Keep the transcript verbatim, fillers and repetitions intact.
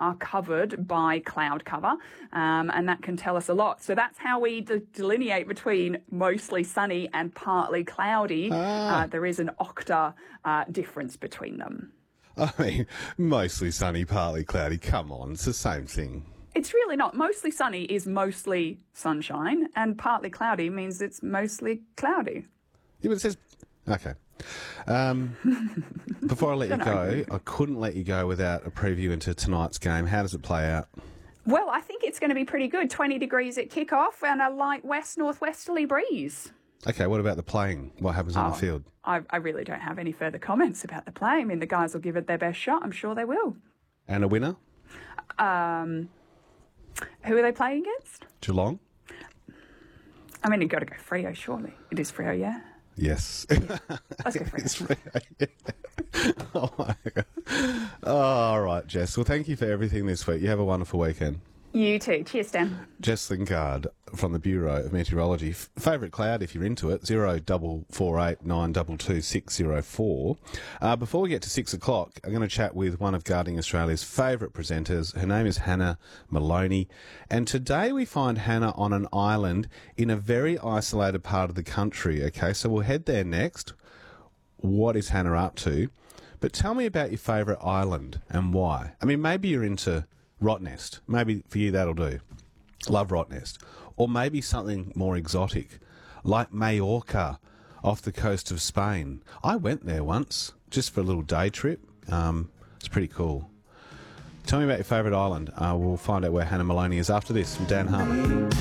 are covered by cloud cover, um, and that can tell us a lot. So that's how we de- delineate between mostly sunny and partly cloudy. Ah. Uh, there is an octa uh, difference between them. I mean, mostly sunny, partly cloudy. Come on, it's the same thing. It's really not. Mostly sunny is mostly sunshine, and partly cloudy means it's mostly cloudy. Yeah, but it says... Okay. Um, before I let you go, I couldn't let you go without a preview into tonight's game. How does it play out? Well, I think it's going to be pretty good. twenty degrees at kick-off and a light west-northwesterly breeze. Okay, what about the playing? What happens on Oh, the field? I, I really don't have any further comments about the play. I mean, the guys will give it their best shot. I'm sure they will. And a winner? Um, who are they playing against? Geelong? I mean, you've got to go Freo, surely. It is Freo, yeah? Yes. Yeah. Let's go Freo. It's Freo, yeah. Oh, my God. Oh, all right, Jess. Well, thank you for everything this week. You have a wonderful weekend. You too. Cheers, Dan. Jess Lingard from the Bureau of Meteorology. F- favourite cloud, if you're into it, zero double four eight nine double two six zero four. Uh, before we get to six o'clock, I'm going to chat with one of Gardening Australia's favourite presenters. Her name is Hannah Maloney, and today we find Hannah on an island in a very isolated part of the country. Okay, so we'll head there next. What is Hannah up to? But tell me about your favourite island and why. I mean, maybe you're into Rottnest. Maybe for you that'll do. Love Rottnest. Or maybe something more exotic, like Majorca off the coast of Spain. I went there once, just for a little day trip. Um, it's pretty cool. Tell me about your favourite island. Uh, we'll find out where Hannah Maloney is after this from Dan Harmon.